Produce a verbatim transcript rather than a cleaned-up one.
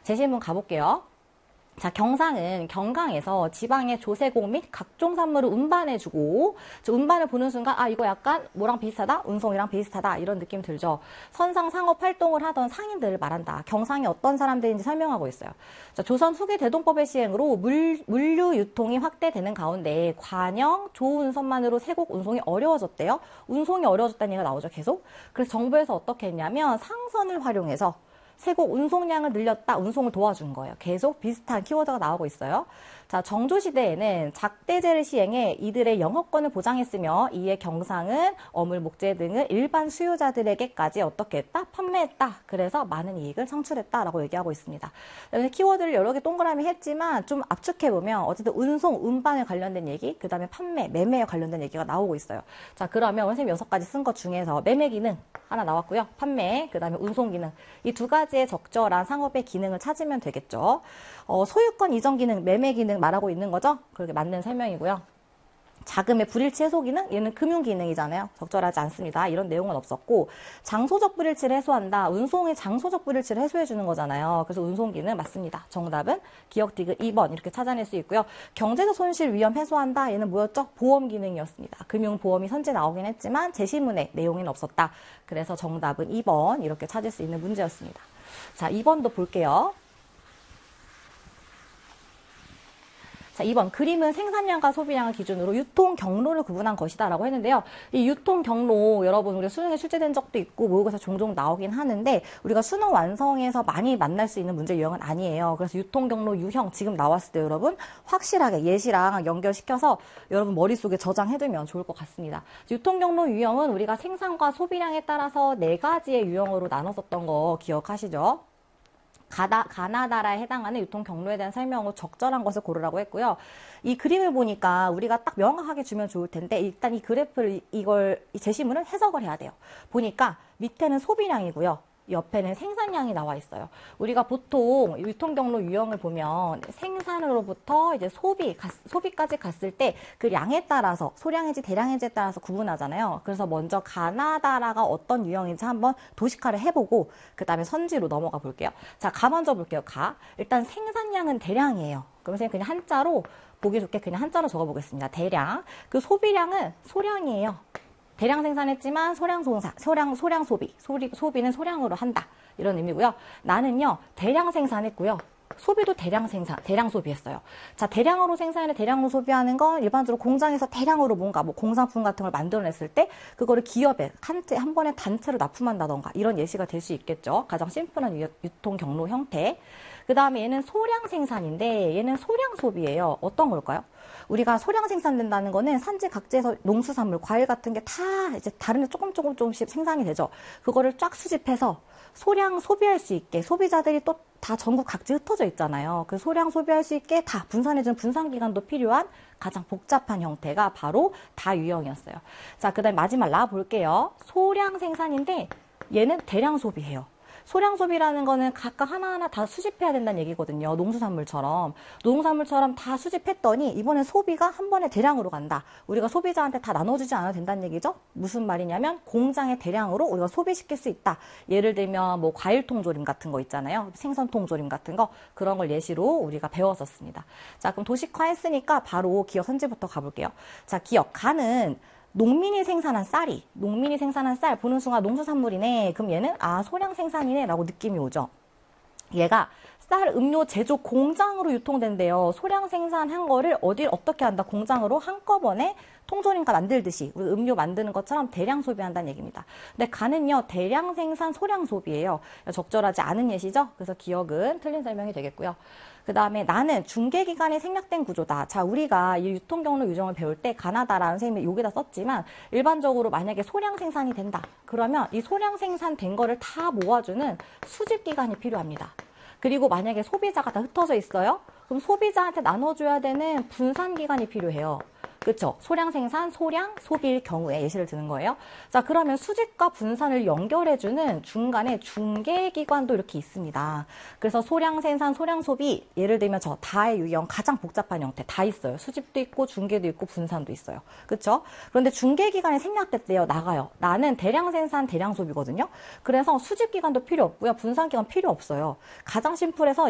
제시문 가볼게요. 자, 경상은 경강에서 지방의 조세곡 및 각종 산물을 운반해주고, 운반을 보는 순간 아 이거 약간 뭐랑 비슷하다? 운송이랑 비슷하다 이런 느낌 들죠. 선상 상업 활동을 하던 상인들을 말한다. 경상이 어떤 사람들인지 설명하고 있어요. 자, 조선 후기 대동법의 시행으로 물, 물류 유통이 확대되는 가운데 관영, 조운선만으로 세곡 운송이 어려워졌대요. 운송이 어려워졌다는 얘기가 나오죠, 계속. 그래서 정부에서 어떻게 했냐면 상선을 활용해서 세곡 운송량을 늘렸다, 운송을 도와준 거예요. 계속 비슷한 키워드가 나오고 있어요. 자, 정조시대에는 작대제를 시행해 이들의 영업권을 보장했으며 이에 경상은 어물, 목재 등을 일반 수요자들에게까지 어떻게 했다? 판매했다. 그래서 많은 이익을 창출했다라고 얘기하고 있습니다. 키워드를 여러 개 동그라미 했지만 좀 압축해보면 어쨌든 운송, 운반에 관련된 얘기, 그 다음에 판매, 매매에 관련된 얘기가 나오고 있어요. 자, 그러면 선생님 여섯 가지 쓴 것 중에서 매매 기능 하나 나왔고요. 판매, 그 다음에 운송 기능. 이 두 가지의 적절한 상업의 기능을 찾으면 되겠죠. 어, 소유권 이전 기능, 매매 기능 말하고 있는 거죠. 그렇게 맞는 설명이고요. 자금의 불일치 해소 기능, 얘는 금융 기능이잖아요. 적절하지 않습니다. 이런 내용은 없었고, 장소적 불일치를 해소한다. 운송의 장소적 불일치를 해소해 주는 거잖아요. 그래서 운송 기능 맞습니다. 정답은 기억 디귿 이 번 이렇게 찾아낼 수 있고요. 경제적 손실 위험 해소한다. 얘는 뭐였죠? 보험 기능이었습니다. 금융보험이 선제 나오긴 했지만 제시문에 내용은 없었다. 그래서 정답은 이 번 이렇게 찾을 수 있는 문제였습니다. 자, 이 번도 볼게요. 자, 이 번 그림은 생산량과 소비량을 기준으로 유통 경로를 구분한 것이다 라고 했는데요. 이 유통 경로 여러분 우리가 수능에 출제된 적도 있고 모의고사 종종 나오긴 하는데 우리가 수능 완성에서 많이 만날 수 있는 문제 유형은 아니에요. 그래서 유통 경로 유형 지금 나왔을 때 여러분 확실하게 예시랑 연결시켜서 여러분 머릿속에 저장해두면 좋을 것 같습니다. 유통 경로 유형은 우리가 생산과 소비량에 따라서 네 가지의 유형으로 나눴었던 거 기억하시죠? 가다, 가나다라에 해당하는 유통 경로에 대한 설명으로 적절한 것을 고르라고 했고요. 이 그림을 보니까 우리가 딱 명확하게 주면 좋을 텐데 일단 이 그래프를 이걸 이 제시문을 해석을 해야 돼요. 보니까 밑에는 소비량이고요. 옆에는 생산량이 나와 있어요. 우리가 보통 유통 경로 유형을 보면 생산으로부터 이제 소비, 가, 소비까지 갔을 때 그 양에 따라서 소량인지 대량인지에 따라서 구분하잖아요. 그래서 먼저 가나다라가 어떤 유형인지 한번 도식화를 해보고 그 다음에 선지로 넘어가 볼게요. 자, 가 먼저 볼게요. 가. 일단 생산량은 대량이에요. 그럼 선생님 그냥 한자로 보기 좋게 그냥 한자로 적어보겠습니다. 대량. 그 소비량은 소량이에요. 대량 생산했지만 소량 송사, 소량, 소량 소비, 소리, 소비는 소량으로 한다. 이런 의미고요. 나는요, 대량 생산했고요. 소비도 대량 생산, 대량 소비했어요. 자, 대량으로 생산해 대량으로 소비하는 건 일반적으로 공장에서 대량으로 뭔가 뭐 공산품 같은 걸 만들어냈을 때 그거를 기업에 한, 한 번에 단체로 납품한다던가 이런 예시가 될 수 있겠죠. 가장 심플한 유, 유통 경로 형태. 그 다음에 얘는 소량 생산인데 얘는 소량 소비예요. 어떤 걸까요? 우리가 소량 생산된다는 거는 산지 각지에서 농수산물, 과일 같은 게 다 이제 다른 데 조금 조금 조금씩 생산이 되죠. 그거를 쫙 수집해서 소량 소비할 수 있게 소비자들이 또 다 전국 각지 흩어져 있잖아요. 그 소량 소비할 수 있게 다 분산해주는 분산기간도 필요한 가장 복잡한 형태가 바로 다유형이었어요. 자, 그 다음에 마지막 라 볼게요. 소량 생산인데 얘는 대량 소비해요. 소량 소비라는 거는 각각 하나하나 다 수집해야 된다는 얘기거든요. 농수산물처럼. 농수산물처럼 다 수집했더니 이번에 소비가 한 번에 대량으로 간다. 우리가 소비자한테 다 나눠주지 않아도 된다는 얘기죠. 무슨 말이냐면 공장에 대량으로 우리가 소비시킬 수 있다. 예를 들면 뭐 과일 통조림 같은 거 있잖아요. 생선 통조림 같은 거. 그런 걸 예시로 우리가 배웠었습니다. 자, 그럼 도식화 했으니까 바로 기억 선지부터 가볼게요. 자, 기억. 가는 농민이 생산한 쌀이, 농민이 생산한 쌀 보는 순간 농수산물이네. 그럼 얘는 아 소량 생산이네 라고 느낌이 오죠. 얘가 쌀 음료 제조 공장으로 유통된대요. 소량 생산한 거를 어디 어떻게 한다? 공장으로 한꺼번에 통조림과 만들듯이 우리 음료 만드는 것처럼 대량 소비한다는 얘기입니다. 근데 가는요 대량 생산 소량 소비예요. 적절하지 않은 예시죠. 그래서 기억은 틀린 설명이 되겠고요. 그 다음에 나는 중개기간에 생략된 구조다. 자, 우리가 이 유통경로 유정을 배울 때 가나다라는 선생님이 여기다 썼지만 일반적으로 만약에 소량 생산이 된다. 그러면 이 소량 생산된 거를 다 모아주는 수집기간이 필요합니다. 그리고 만약에 소비자가 다 흩어져 있어요. 그럼 소비자한테 나눠줘야 되는 분산기간이 필요해요. 그렇죠? 소량 생산, 소량 소비일 경우에 예시를 드는 거예요. 자, 그러면 수집과 분산을 연결해주는 중간에 중개기관도 이렇게 있습니다. 그래서 소량 생산, 소량 소비, 예를 들면 저 다의 유형 가장 복잡한 형태 다 있어요. 수집도 있고 중개도 있고 분산도 있어요. 그렇죠? 그런데 중개기간에 생략됐대요. 나가요. 나는 대량 생산, 대량 소비거든요. 그래서 수집기간도 필요 없고요. 분산기간 필요 없어요. 가장 심플해서